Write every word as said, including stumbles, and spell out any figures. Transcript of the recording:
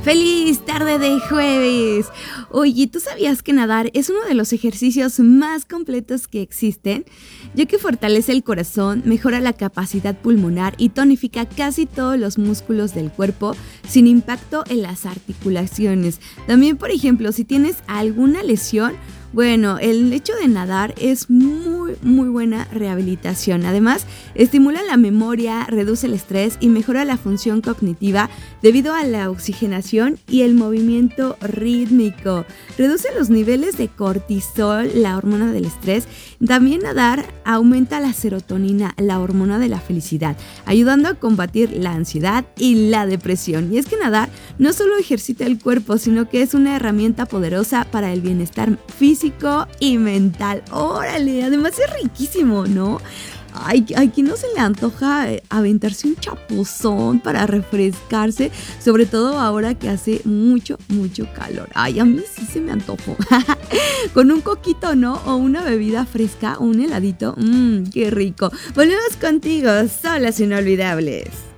¡Feliz tarde de jueves! Oye, ¿tú sabías que nadar es uno de los ejercicios más completos que existen? Ya que fortalece el corazón, mejora la capacidad pulmonar y tonifica casi todos los músculos del cuerpo sin impacto en las articulaciones. También, por ejemplo, si tienes alguna lesión, bueno, el hecho de nadar es muy, muy buena rehabilitación. Además, estimula la memoria, reduce el estrés y mejora la función cognitiva debido a la oxigenación y el movimiento rítmico. Reduce los niveles de cortisol, la hormona del estrés. También nadar aumenta la serotonina, la hormona de la felicidad, ayudando a combatir la ansiedad y la depresión. Y es que nadar no solo ejercita el cuerpo, sino que es una herramienta poderosa para el bienestar físico y mental. ¡Órale! Además es riquísimo, ¿no? Ay, ¿a quién no se le antoja aventarse un chapuzón para refrescarse? Sobre todo ahora que hace mucho, mucho calor. Ay, a mí sí se me antojó. Con un coquito, ¿no? O una bebida fresca, un heladito. Mmm, qué rico. Volvemos contigo, Solas Inolvidables.